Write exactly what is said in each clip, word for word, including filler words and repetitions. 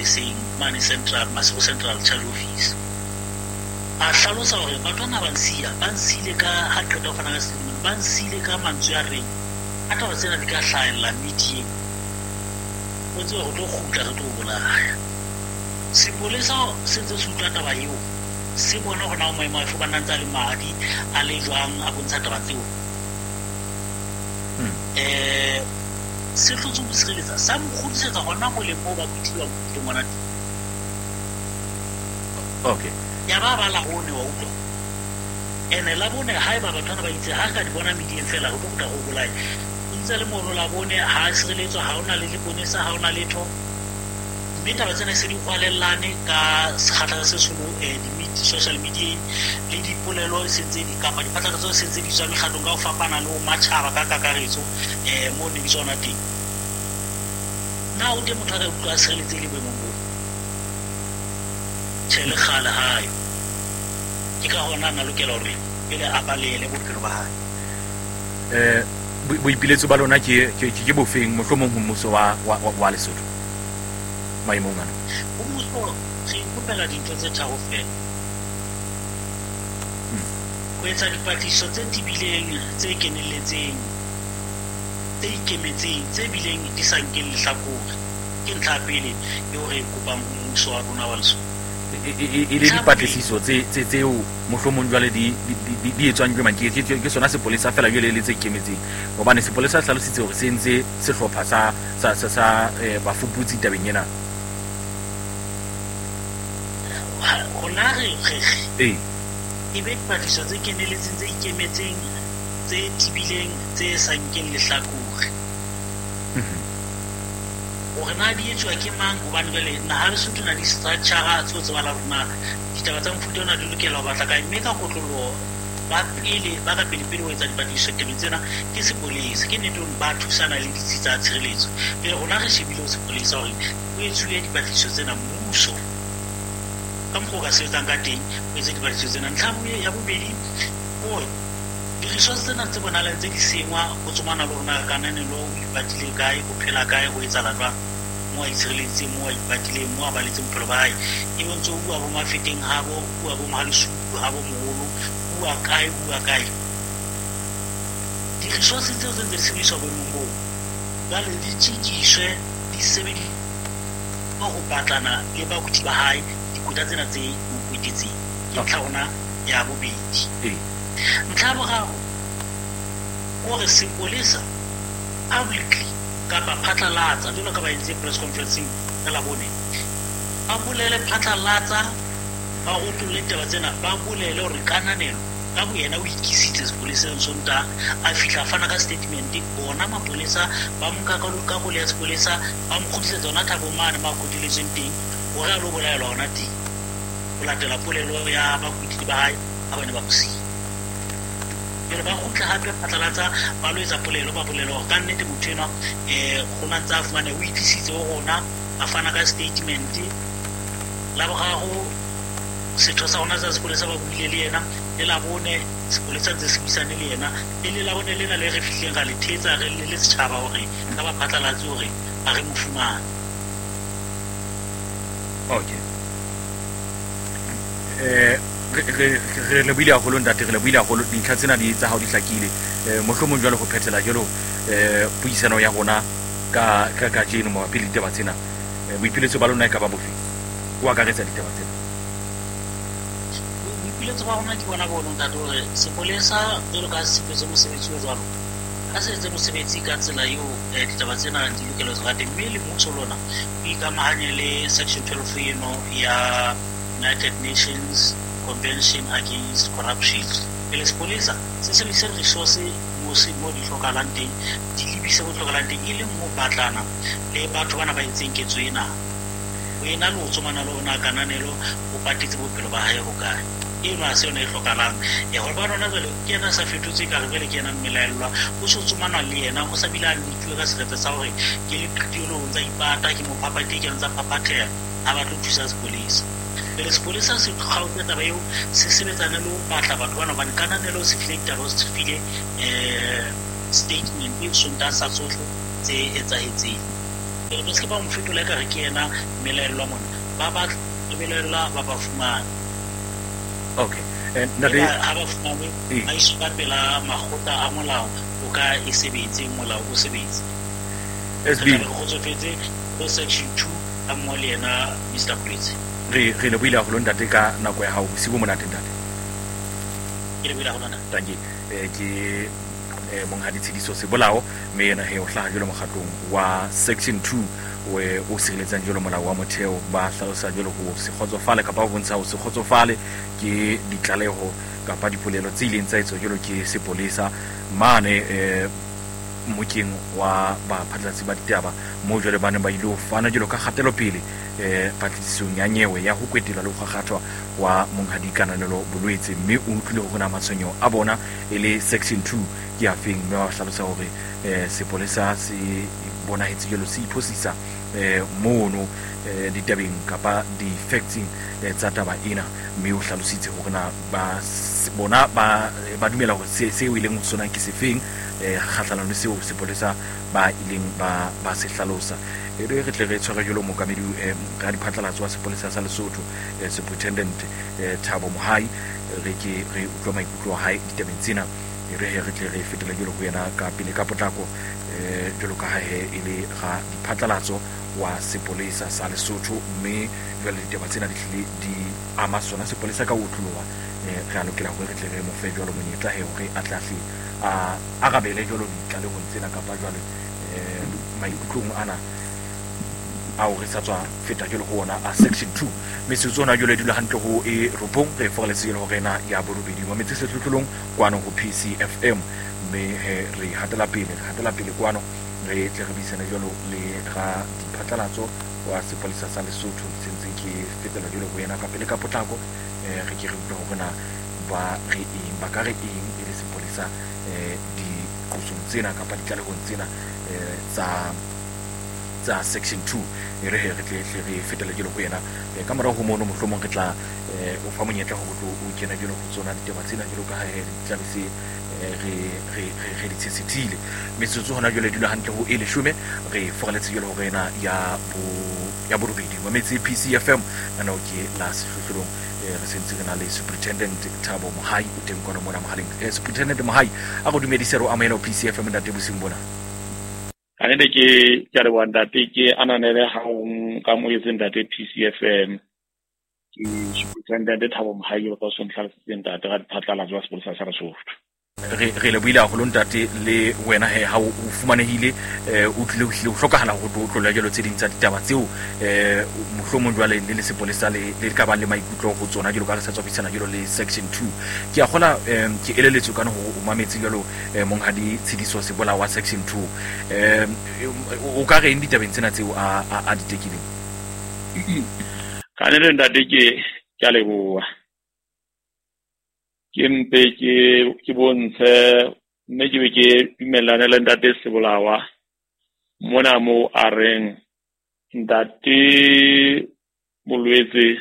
seng mane central Masego Central Charge Office a hlalosa hore batho bana ba nsia ba nsile ka ha qeta ho fana ka statement ba nsile ka mantswe a reng a taba tsena di ka hlahella media o tse ho tlo khutla re tlo bolaya sepolesa se ntse se utlwa taba eo se bona hona o maemo a fo bana ntse le madi a le jwang a bontsha taba tseo eh se hlotse ho sireletsa sa mo kgutlisetsa hona mo le mo ba kutliwa mo mona okay ya ba ba la hone wa utlwa ene la bone ha eba batho ba itse ha ka di bona media fela ho tlo go bolaya ntse le mono la bone ha sireletswa ha ona le leponesa ha ona letho mme taba tsena se di kwalellane ka sekgatla se solo eh di social media le dipolelo se tse di kapa diphatlalatso se tse di tswa mekgatlong ka ho fapana le ho matjhaba ka kakaretso eh mo ne di tsona teng na o te motho a ka utlwa sireletse le boemo bo tshele kgale hae ke ka hona na lokela hore pele a balele bophelo ba hae eh boipiletso ba lona ke ke bofeng mohlomong mmuso wa wa Lesotho maimong ana mmuso se ikopela dintho tse tharo fela ho etsa dipatlisiso tse tibileng tse kenelletseng tse ikemetseng tse bileng di sa nkeng lehlakore ke ntlha pele e hore kopang mmuso wa rona wa Lesotho e le dipatlisiso tse tse tseo mohlomong jwale di di etswang ke manke ke sona sepolesa fela jwale le tse ikemetseng hobane sepolesa se hlalositse hore se ntse se hlopha sa sa sa bafuputsi tabeng ena hona re eh ebe dipatlisiso tse kenelletseng tse ikemetseng tse tibileng tse sa nkeng lehlakore hore na di etswa ke mang hobane jwale na ha Lesotho na di structure tso tse bala rona ditaba tsa mfuto ona di lokela ho batla kae mme ka kotlolo ba pele ba ka pele pele ho etsa dipatlisiso tebeng tsena ke sepolesa ke nnete hore ba thusana le ditsi tsa tshireletso pele rona re shebile ho sepolesa hore ho etsuwe dipatlisiso tsena mmuso ka mokgwa ka sebetsang ka teng ho etsa dipatlisiso tsena ntlha ya bobedi ho di-resource tsena tse bonalang tse di sengwa ho tsomana le rona ka nanelo o ipatile kae ho phela kae ho etsahala jwang mo a itshireleditseng mo a ipatileng mo a baletseng bophelo ba hae e bontse o bua bo mafeteng habo o bua bo Mahalesupu habo moholo bua kae bua kae di-resource tseo tse ntse di sebediswa boemong boo jwale di tjekiswe di sebedi ho batlana le bakuti ba hae dikuta tsena tse mo kwetetseng ke ntlha hona ya bobedi ntlha boraro hore sepolesa publicly kapa phatlalatsa jwalo ka ba entse press conference ka la bone ba bolele phatlalatsa ba utlwe taba tsena ba bolele hore kananelo ka bo yena o ikisitse sepoleseng sonta a fihla fana ka statement bona mapolesa ba monka ka ka go le sepolesa ba mkhudisa tsona thabo mane ba kodiletseng teng hore a lo bolaela hona teng o latela polelo ya ba kutli ba hae a bone ba busi pele ba khutla hape phatlalatsa ba lo etsa polelo ba bolelo ka nnete motho ena eh gona ntsa fumane o itisitse ho rona a fana ka statement la bogago setho sa ona tsa sepolesa ba buile le yena le la bone sepolesa tse se buisane le yena le la bone le na le re fihleng ga le thetsa re le setjhaba hore ka ba phatlalatse hore a re mofumane okay eh re re le buile haholo ntate re le buile haholo dintlha tsena di tsa hao di hlakile eh mohlomong jwale go phethela jalo eh puisano ya rona ka ka ka jeno mo pele ditaba tsena boipiletso ba lona e ka ba bofe o akaretsa ditaba tsena boipiletso ba rona di bona bona ntate hore sepolesa jwalo ka sepetso mosebetsi o jwalo a se etse mosebetsi ka tsela eo ditaba tsena di lokela ho rate mme le motho lona o ikamahanye le section twelve eno ya United Nations Convention Against Corruption le sepolesa se se le resource mo se mo di hlokahalang teng di lebise go hlokahalang teng e le mo batlana le batho bana ba itseng ketso ena o ena le o tsomana le ona kananelo o patetse bophelo ba hae ho kae e no a se ona e hlokahalang e gore ba rona jwale ke ena sa fetotse ka re bele ke ena mmelaelwa o se tsomana le yena o sa bila le ditwe ka sekete sa hore ke le phitiolo o ntsa ipata ke mo phapate ke ntsa phapathela a ba tlo thusa sepolesa le sepolesa se kgaotse taba eo se sebetsana le ho batla batho bana ba kananelo se file o se file eh statement e sonta sa tsohle tse etsahetseng re se ba mo fetola ka re ke ena melaelwa mona ba ba melaelwa ba ba fumana okay nna le ha ba fumane ba iswa pela magota a molao o ka e sebetse molao o sebetse S B go tsofetse go section two a mo le ena Mister Prince re re le buile go lontate ka nako ya hao bosigo monate ntate ke le buile go lona tanki ke eh monghadi tshidiso se bolao me yena he o hlaga jolo mogatlong wa section two we o sireletsang jolo molao wa motheo ba hlalosa jolo go se khotsofale ka ba bontsha o se khotsofale ke ditlaleho ka pa dipolelo tse ileng tsa etso jolo ke sepolesa mane eh mokeng wa ba phatlatsi ba ditaba mo jole bana ba ilo fana jolo ka kgatelo pele eh patlisong ya nyewe ya ho kwetela le go gagatwa wa monghadi kananelo bolwetse mme o utlwile go na matshonyo a bona ele section two ke a feng mme wa hlalosa hore eh sepolesa se bona hetsi jolo se iphosisa eh mono eh ditabeng kapa di facting tsa taba ena mme o hlalositse hore na ba bona ba ba dumela hore se se o ileng ho sona ke se feng eh kgatlana le seo sepolesa ba ileng ba ba se hlalosa e re re tle re tshwara jolo mo kamedi eh ga diphatlalatso wa sepolesa sa Lesotho eh superintendent eh Thabo Mohai re ke re utlwa maikutlo hae ditabeng tsena e re re tle re fetela jolo go yena ka pele ka potlako eh jolo ka hae ile ga diphatlalatso wa sepolesa sa Lesotho mme jwale ditaba tsena di hlile di ama sona sepolesa ka utlwa eh re a lokela go re tle re mo fe jolo monyetla he hore a tlahle a a ga bele jolo ditlale go ntsena ka pa jwale eh maikutlong ana a o re sa tswa feta jolo go ona a section two metsotso na jolo dilo hantle go e robong re foreletse jolo go rena ya borobedi mo metse setlotlong kwano go P C F M me he re hatela pele re hatela pele kwano re tle re bisana jolo le ga diphatlalatso wa sepolesa sa Lesotho sentse ke fetela jolo go yena ka pele ka potlako eh re ke re utlwa go na ba re eng ba ka re eng e le sepolesa eh di qosong tsena ka pa ditlaleho tsena eh tsa tsa section two e re re tle re fetela jolo go yena ka mora go mono mohlomong re tla eh o fa monyetla go tlo o kena jolo go tsona ditaba tsena jolo ka ha e tla se re re re di tsitsitile metsotso hona jole dilo hantle ho ele shume re foreletse jolo go rena ya bo ya borobedi wa metsi P C F M ana o ke la sehlohlolong re sentse re na le superintendent Thabo Mohai o teng kona mona mohaleng eh superintendent Mohai a go dumedisero a maena o P C F M ntate bosing bona ane de ke ke re wanda te ke ananele ha o ka mo yetseng ntate P C F M ke superintendent Thabo Mohai o ka sontla ntate ga diphatlalatso wa sepolesa sa Lesotho re re le buile go lontate le wena he ha o fumanehile eh o tlile o hlile o hlokahala go tlola jelo tse ding tsa ditaba tseo eh mohlomong jwale le le sepolesa le le ka ba le maikutlo go tsona jelo ka re sa tswabisana jelo le section two ke a gola ke eleletso kana go o mametse jelo monghadi tshidiso se bola wa section two eh o ka re indi ditabeng tsena tseo a a ditekileng ka ne nda de ke ka le bua ke mpe ke ke bontshe mme ke be ke dumelana le ntate se bolawa mona mo a reng ntate bolwetse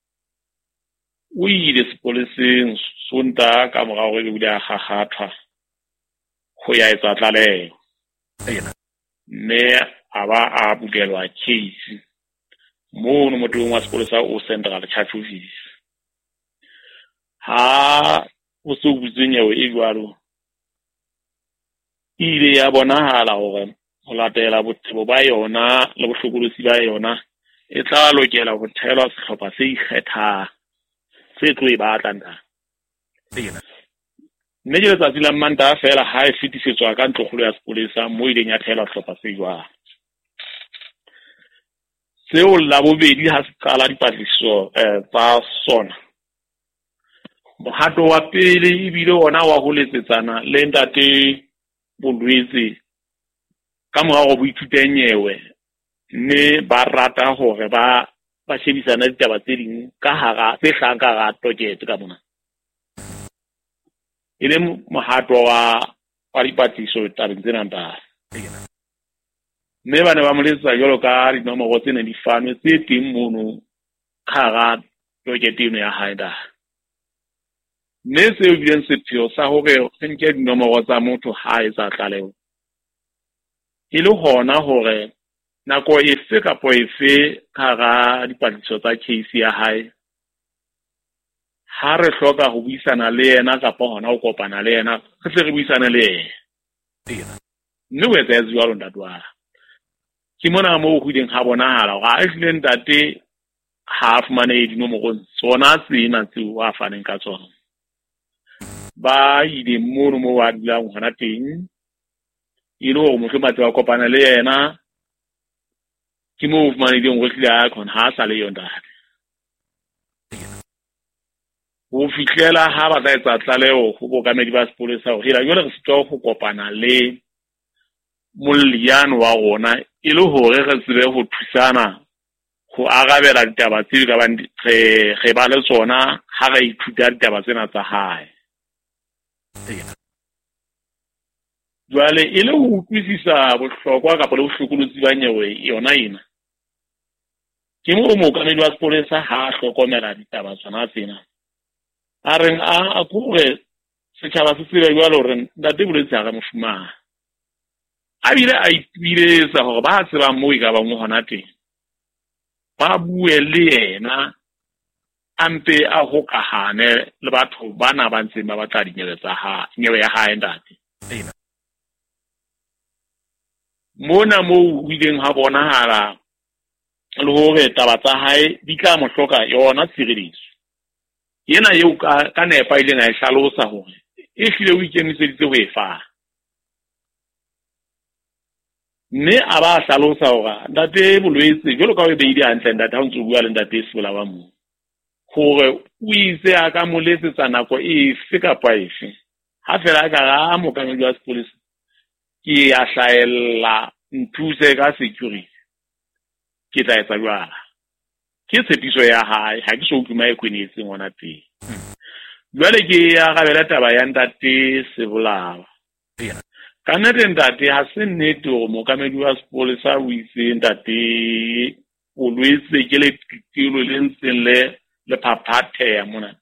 o ile sepoleseng sonta ka morago go le a gagatha go ya etsa tlaleo mme a ba a bukelwa case mo no motho wa sepolesa o central charge office ha o se butsenyewe e jwalo ile ya bonahala hore ho latela bothebo ba yona le bohlokolosi ba yona e tla lokela ho thelwa sehlopha se ikgetha se tlo e batla nda mme ke tsa tsila manta fela ha e fitisetswa ka ntlogolo ya sepolesa mo ile nya thelwa sehlopha se jwa seo la bobedi ha se qala dipatlisiso eh tsa sona mohato wa pele e bile ona wa go letsetsana le ntate bolwetse ka morago bo ithutenyewe mme ba rata hore ba ba shebisana ditaba tse ding ka hara tse hlaka ka ga project ka mona ile mohato wa wa dipatlisiso tabeng tsena nta mme bana ba moletsa jolo ka dinomoro tsene di fanwe tse teng mono ka ga project eno ya haida mme se evidence sepio sa hore re nke dinomoro tsa motho ha e sa tlaleo ile hona hore nako efe kapo efe ka ga dipatlisiso tsa case ya hae ha re hloka go buisana le yena kapo hona go kopana le yena re tle re buisane le yena mme o etsa jwalo ntatwa ke mona mo go ding ha bonahala ga a hlile ntate ha fumane dinomoro tsona tsena tseo a faneng ka tsona ba ile mono mo wa dila ngwana teng ile go mo hlomatse wa kopana le yena ke mo fumane di ngwe hlile a khona ha sa le yonda o fitlela ha ba tsa tlaleo go bo kamedi ba sepolesa go hira yona re sitwa go kopana le molliano wa gona ile hore re tsebe go thusana go agabela ditaba tse ka ba ge ba le tsona ha ga ithuta ditaba tsena tsa hae jwale ile go utlwisisa bohlokwa ka pele bohlokolotsi ba nyewe yona ina ke mo mo kamedi wa sepolesa ha hlokomela ditaba tsona tsena a reng a a kore setšhaba se tsebe jwalo re ntate boletsa ga mofumana a bile a ipiletsa gore ba tseba mo e ka ba mo hona teng ba bue le yena ampe a hokahane le batho bana ba ntseng ba batla dinyewe tsa ha nyewe ya hae ntate mona mo o ileng ha bonahala le hore taba tsa hae di tla mo hloka yona tshireletso yena yeo ka ka nepa ile nga hlalosa hore e hlile o ikemiseditse go efa mme a ba hlalosa hore ntate bolwetse jalo ka o beile hantle ntate ha o ntse o bua le ntate Sebola wa mo hore o itse a ka mo letsetsa nako efe kapa efe ha fela ka ga mo kamedi wa sepolesa ke a hlaela nthuse ka security ke tla etsa jwala ke tshepiso ya hae ha ke so utluma e kwenetse ngwana teng jwale ke ya gabela taba ya ntate Sebola ka nnete ntate ha se nnete gore mokamedi wa sepolesa o itse ntate bolwetse ke le titilo le ntseng le le phaphatheya mona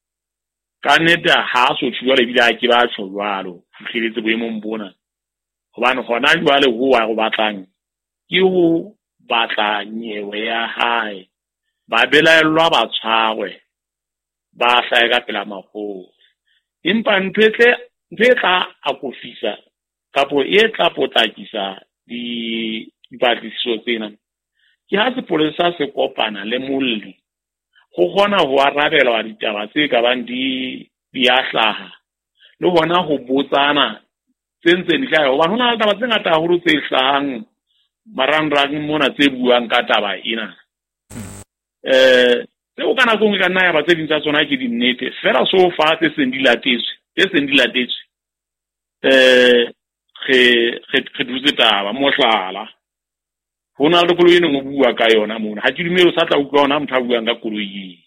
ka nnete ha so tshwala ebile a ke ba tsho jwalo fihleletse boemong bona gobane gona jwale go wa go batlang ke go batla nyewe ya hae ba belaelwa ba tshwarwe ba hlae ka pela magolo empa ntwetle ntwetla a kofisa kapo e tla potlakisa di dipatlisiso tsena ke ha sepolesa se kopana le molli go gona go arabela ditaba tse ka bang di di ahlaha le bona go botsana tsentse di tla go ba hona le taba tse ngata haholo tse hlahang marangrang mona tse buang ka taba ena eh se o kana go nka nna ya ba tse dintsa tsona ke di nnete fela so fa tse seng di latetswe tse seng di latetswe eh ge ge dutse taba mo hlala hona le koloi ene go bua ka yona mona ha ke dumelo sa tla utlwa ona motho a buang ka koloi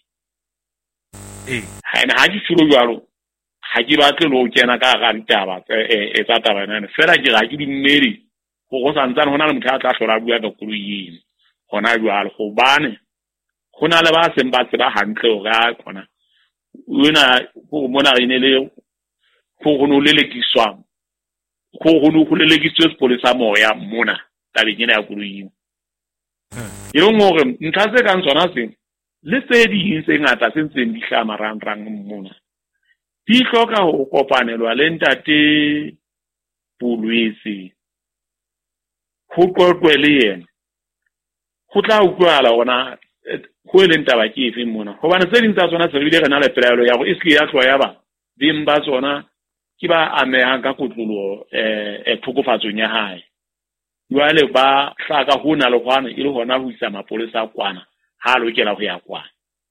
eh ha ena ha ke tshulo jalo ha ke batle lo kena ka ga ditaba e tsa taba nene fela ke ga ke dumele go go santsana hona le motho a tla hlola bua ka koloi hona jalo go bane hona le ba se mba tseba hantle o ga kona una go mona ine le go go no lelekiswa go go no go lelekiswa sepolesa moya mona tabe nyena ya koloi yo ngore nthatse ka tsona se le tse di ntse ngata se ntse di hla marangrang mona di hloka go kopanelwa le ntate bolwetse go qoqwe le yena go tla utlwala gona go le ntaba ke efe mona go bana tse dintsa tsona se re bile kana le pelaelo ya go iske ya tloya ba bimba tsona ke ba ameha ka kotlulo eh e phukofatsong ya hae jwale ba hlaka hona le gwana ile hona ho isa mapolesa kwana ha lokela go ya kwana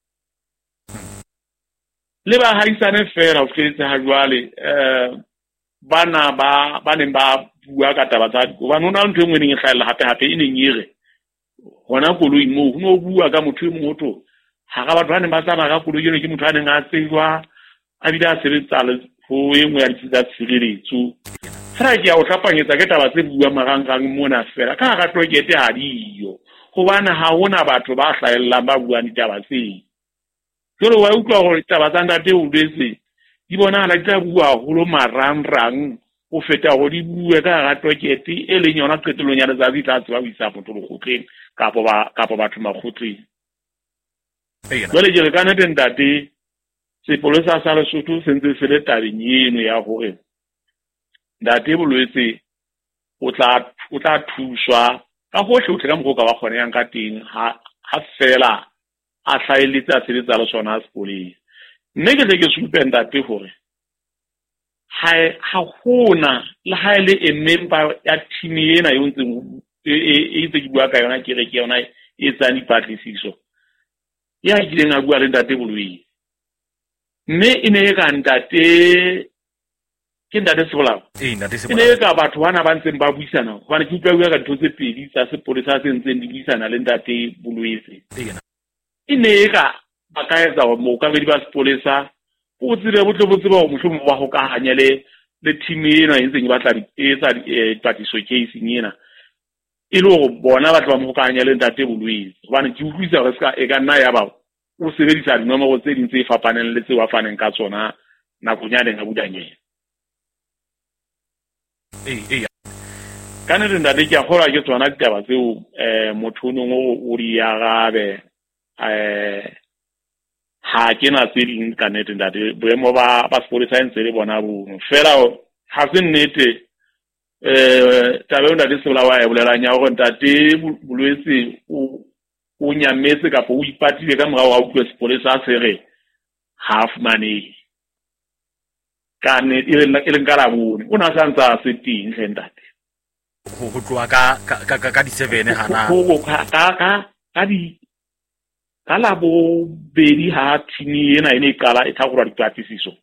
le ba haisane fela o fetse ha jwale eh bana ba ba ne ba bua ka taba tsa go bana ona ntwe ngwe ne hlala hape hape ine nyire hona koloi mo no bua ka motho e motho ha ga batho ba ne ba tsama ka koloi yone ke motho a neng a tsejwa a bile a sebetsa le go engwe ya ditsa tshireletso fela ke a o tlapanyetsa ke taba tse bua marangrang mona fela ka ga tokete ha diyo go bana ha hona batho ba hlaelela ba bua ditaba tse jolo wa utlwa gore taba tsa ntate o detse di bona la tla bua holo marangrang o feta go di bue ka ga tokete e leng yona qetelong ya letsatsi tla tswa isa motho go kgotleng ka po ba ka po batho makgotleng jwale je re ka nete ntate sepolesa sa Lesotho se ntse se le tabeng eno ya gore ntate Bolwetse o tla o tla thuswa ka gohle o tle ka mokgwa ba kgone yang ka teng ha ha fela a hlaeletsa a sebetsa le sona sepolesa mme ke tle ke supe ntate gore ha ha hona le ha ile e member ya team ena yo ntseng e itse ke bua ka yona ke re ke yona e tsa di patlisiso ya ile nga bua le ntate Bolwetse mme ine ka ntate ke ntate Sebolao eh ntate Sebolao ine ka batho bana ba ntseng ba buisana gona ke utlwa ka ntho tse pedi tsa sepolesa se ntseng di buisana le ntate Bolwetse ine ka ba ka etsa mo ka be di ba sepolesa o tsire botle botse ba mo hlomo ba go ka hanya le le team ena e ntseng ba tla di etsa di patiso case ena e le go bona batho ba mo ka hanya le ntate Bolwetse gona ke utlwisa re ska e ka nna ya ba o sebedisa dinomoro tse dintse e fapaneng le tse wa faneng ka tsona na go nya le nga budanyeng eh eh kana re nda ke a gola ke tsona ditaba tseo eh motho no o ri ya gabe eh ha ke na tse ding ka nete nda boemo ba ba sepolesa ntse le bona bo fela ha se nnete eh tabe nda di sola wa e bolela nya go ntate Bolwetse o o nyametse ka po o ipatile ka morao wa utlwe sepolesa se re half money kane ile ile ngala bone o na santsa se ting ntate go tloa ka ka ka ka di seven hana go ka ka ka di kala bo bedi ha tini ena ene kala e thagora di patlisiso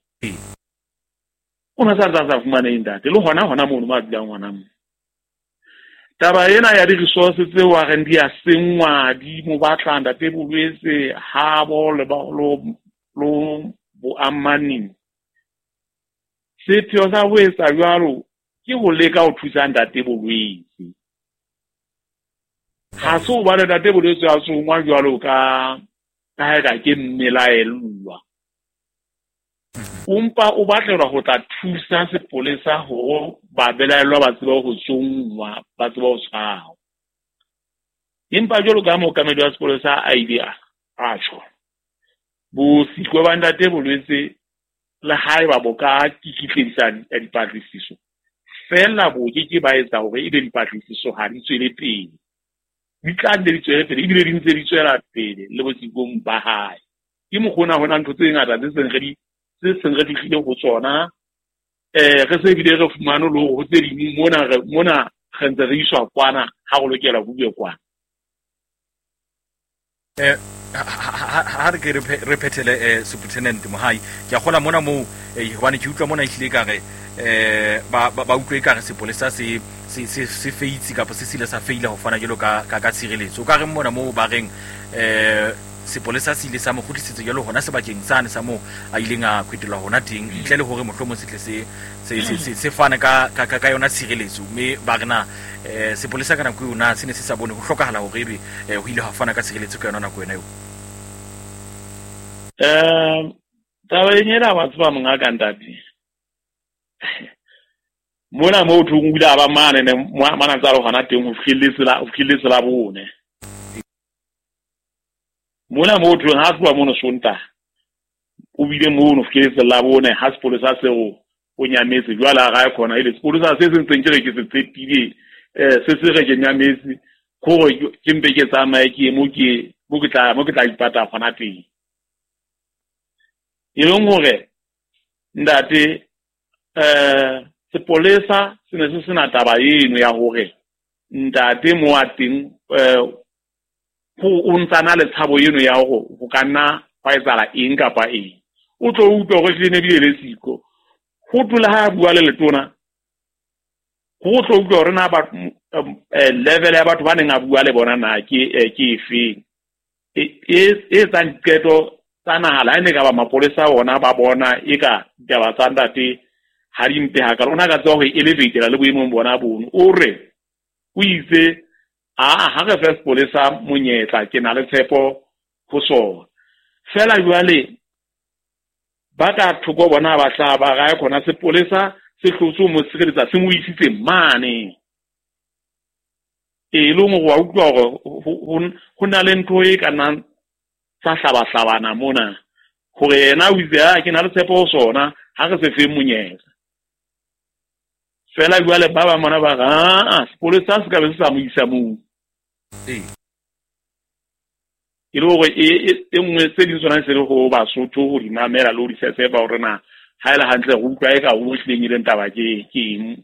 o na santsa sa fumana ntate le hona hona mo ma dlang hona mo taba ena ya di resources tse wa re ndi a sengwa di mo batla ntate Bolwetse ha bo le ba lo lo bo amani se tio sa wesa yalo ke go leka o thusa ntate Bolwetse ha so ba le ntate Bolwetse a so ngwa yalo ka ka ga ke mmelaelwa umpa o batlela go tla thusa sepolesa go ba belaelwa ba tseba go tsongwa ba tseba go tshwao impa jolo ka mo kamedi wa sepolesa a idea a tsho bo sikwe ba ntate Bolwetse le hae ba boka kikitlisa ya dipatlisiso fela bo ke ke ba etsa gore e be dipatlisiso ha di tswele pele di tla di tswele pele di di ntse di tswela pele le bo sikong ba hae ke mo gona hona ntho tse ngata tse seng re di se seng re fihlile go tsona eh re se bile re fumano lo go tse di mona mona gantse re iswa kwana ha go lokela go bue kwana eh ha re ke re phethele eh superintendent Mohai ke a gola mona mo e bana ke utlwa mona ihlile ka re eh ba ba utlwe ka re sepolesa se se se feitsi ka se sile sa feila go fana jelo ka ka tshireletso ka re mona mo ba reng eh sepolesa se ile sa mo godisitse jalo hona se bakeng sane sa mo a ileng a kwetela hona teng ntle le hore mohlomo se tle se se se fana ka ka ka yona tshireletso mme ba rena eh sepolesa kana go yona se ne se sa bone go hlokagala hore ebe go ile ha fana ka tshireletso ka yona nako ena yo eh taba yenyela batho ba mongaka ntate mona mo thungula ba mane ne mana tsalo hana teng go fkhiletsela go fkhiletsela bone mona mo thung ha tloa mono sonta o bile mono fkhiletsela bone ha sepolesa se go o nyametse jwala ga khona ile sepolesa se se ntseng ke se tsetile eh se se re ke nyametse go ke mbe ke tsamaye ke mo ke mo ke tla mo ke tla ipata gona teng ile ngore ndate eh sepolesa se ne se sena taba eno ya hore ndate mo ating eh go untsana le tshabo eno ya go go kana fa etsala eng kapa eng o tlo utlwa go tlene bile le siko go tlola ha bua le letona go tlo utlwa re na ba level ya batho ba neng a bua le bona na ke ke efe e e tsang keto tsana hala ene ka ba mapolesa ona ba bona e ka ya ba tsandate ha di mpe ha ka rona ka tsa go elevate la le boemong bona bono o re o itse a ha ga first polisa monyetla ke na le tshepo go so fela jwale ba ka thoko bona ba tla ba ga khona se polisa se tlotso mo sekeletsa se mo isitse mane e lo mo wa utlwa gore go na le ntho e kana sa hlaba-hlabana mona gore yena o itse a ke na le tshepo sona ha re se fe monyetla fela jwale ba ba mona ba ga a sepolesa se ka be se sa mo isa mo ee e lo gore e nngwe tse di tsona se le go ba sotho go di mamela lo di sese ba gore na ha ile hantle go utlwa e ka go tleng ile ntaba ke ke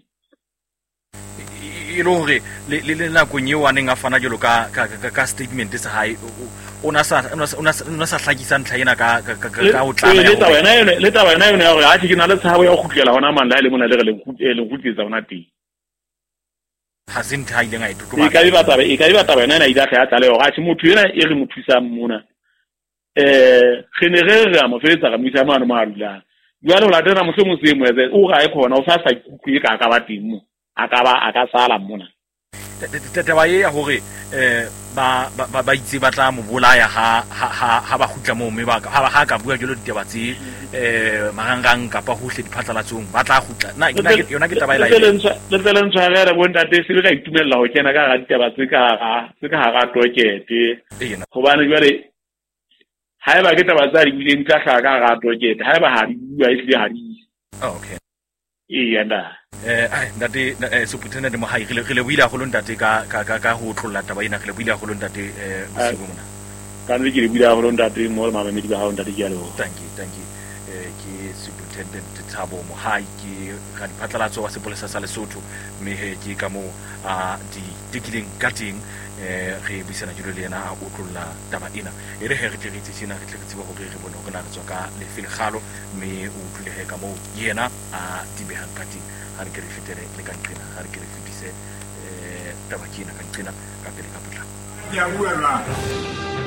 e lo gore le le na go nyewa neng a fana jelo ka ka statement sa hae ona sa ona sa hlakisa ntlha ena ka ka o tlala le taba ena ene le taba ena ene ya gore a ke na le tshabo ya go khutlela hona manda le mona le re le khutele le khutletsa hona teng ha se ntha ile nga itutu ba e ka ba taba e ka ba taba ena ena ida ga tla le go ga se motho ena e re mothusa mona eh generere a mo feletsa ga misa mano ma rula jwale o la tena mo se mo se mo etse o ga e khona o sa sa ku ka ka ba teng mo aka ba aka sala mona taba ye ya hore eh ba ba ba itse ba tla mo bolaya ha ha ha ba khutla mo mme ba ha ha ka bua jolo ditaba tse eh marangang ka pa hohle diphatlalatsong ba tla khutla na yona ke taba ela le le le ntsa ga re bonta te se ka itumella ho kena ka ga ditaba tse ka ga tse ka ga tokete go bana jwale ha eba ke taba tsa di bile ntla ga ga ga tokete ha eba ha di bua e se ha di okay e yanda eh ai ndate superintendent mo hae re le buile go lo ndate ka ka ka ho tlolla taba ina re le buile go lo ndate eh bosigo mona ka le ke buile go lo ndate mo ma me di ba ho ndate ke yalo thank you thank you eh ke superintendent Thabo mo hae ke ga di phatlalatso wa sepolesa sa Lesotho me he ke ka mo a di tikileng ka teng eh re bisana jolo le yena a o tlolla taba ina e re he re tletse sina re tletse ba go re bona go na re tswa ka le filgalo me o tlile he ka mo yena a di behang ka teng ha re ke re fetere le ka nqina ha re ke re fetise eh taba kina ka nqina ka pele ka potla ya bua la